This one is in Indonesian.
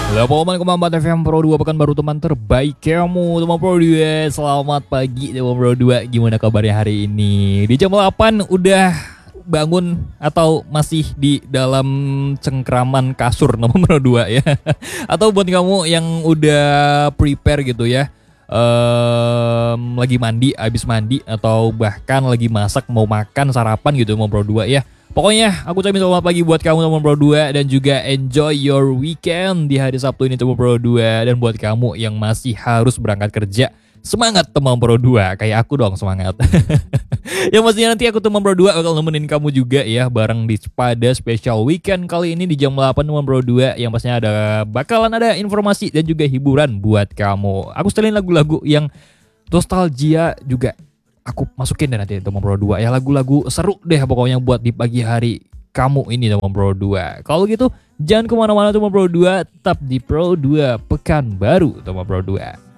8,4 FM Pro 2 Pekanbaru, teman terbaik kamu, teman Pro 2. Selamat pagi teman Pro 2. Gimana kabarnya hari ini? Di jam 8 udah bangun atau masih di dalam cengkraman kasur teman Pro 2 ya? Atau buat kamu yang udah prepare gitu ya, lagi mandi, habis mandi, atau bahkan lagi masak mau makan sarapan gitu teman Pro 2 ya. Pokoknya aku ucapin selamat pagi buat kamu teman Pro 2, dan juga enjoy your weekend di hari Sabtu ini teman Pro 2. Dan buat kamu yang masih harus berangkat kerja, semangat teman Pro 2, kayak aku dong, semangat. Yang pastinya nanti aku teman Pro 2 bakal nemenin kamu juga ya, bareng pada special weekend kali ini di jam 8 teman Pro 2. Yang pastinya bakalan ada informasi dan juga hiburan buat kamu. Aku setelin lagu-lagu yang nostalgia juga aku masukin deh nanti teman Pro 2 ya, lagu-lagu seru deh pokoknya buat di pagi hari kamu ini teman Pro 2. Kalau gitu jangan kemana-mana teman Pro 2, tetap di Pro 2 Pekanbaru teman Pro 2.